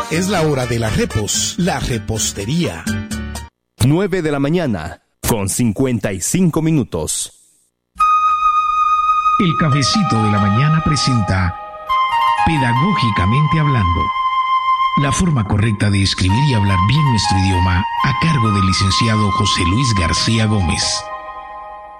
Es la hora de la repos, la repostería. 9 de la mañana, con 55 minutos. El cafecito de la mañana presenta Pedagógicamente Hablando, la forma correcta de escribir y hablar bien nuestro idioma, a cargo del licenciado José Luis García Gómez.